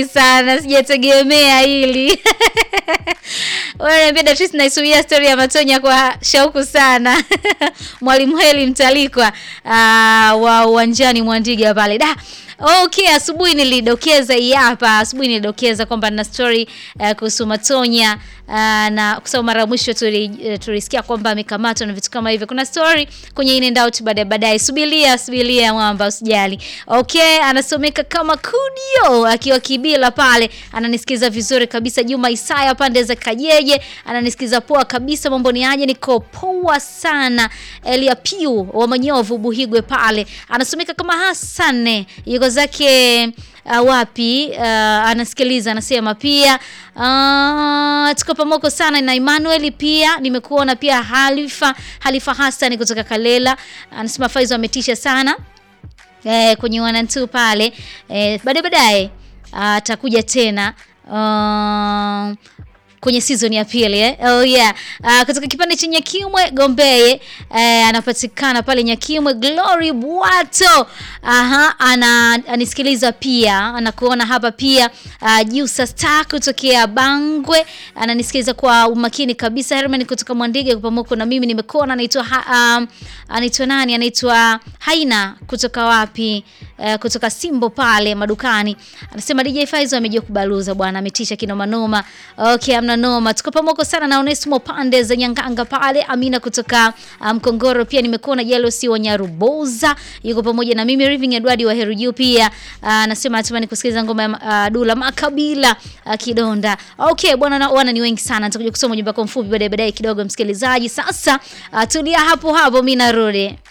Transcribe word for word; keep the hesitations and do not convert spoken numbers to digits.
sana, sijategemea hili. Wewe mpenda Tris naisubia story ya Matonya kwa shauku sana. Mwalimu Heli Mtalikwa uh, wa uwanjani Mwandiga pale. Da. Okay, asubuhi nilidokeza hii hapa. Asubuhi nilidokeza kwamba na story uh, kuhusu Matonya uh, na kusema mara mwisho tuli, uh, tulisikia kwamba amekamatwa na vitu kama hivyo. Kuna story kwenye in and out baadaye baadaye. Subiria, subiria mwamba usijali. Okay, anasomeka kama Kudio akiwa Kibila pale. Ananisikiza vizuri kabisa. Juma Isaya pande za Kajeje ananisikiza poa kabisa. Mambo ni aje, niko poa sana. Elia Piu wa Manyovu Buhigwe pale anasomeka kama Hassan, yuko zake uh, wapi uh, anasikiliza, anasema pia uh, tuko pamoko sana na Emmanuel pia nimekuona pia. Halifa Halifa Hassan kutoka Kalela anasema Faizo ametisha sana eh, kwenye wanantu pale eh, baadaye baadaye atakuja uh, tena uh, kwenye season ya pili eh. Oh yeah. Uh, kutoka kipande cha Nyakimwe Gombeye eh, anapatikana pale Nyakimwe. Glory Bwato aha ana anisikiliza pia, anakuona hapa pia. Uh, Jusa Star kutokea Bangwe ananisikiliza kwa umakini kabisa. Herman kutoka Mwandige kupamoko na mimi nimekuona. Anaitwa um, anaitwa nani, anaitwa Haina kutoka wapi uh, kutoka Simbo pale madukani anasema D J Faizo amejua kubaluza bwana, ametisha kinoma noma. Okay, amna noma. Tuko pamoko sana na Onesimo pande za Nyanganga pale. Amina kutoka Mkongoro um, pia nimekuona. Jealousy wa Nyaruboza yuko pamoja na mimi. Riving Edward wa Heruju pia anasema uh, natamani kusikiliza ngoma ya uh, Dula Makabila uh, Kidonda. Okay bwana, wana ni wengi sana. Nitakuja kusoma ujumbe wako mfupi baadaye baadaye kidogo msikilizaji. Sasa uh, tulia hapo hapo, mimi narudi.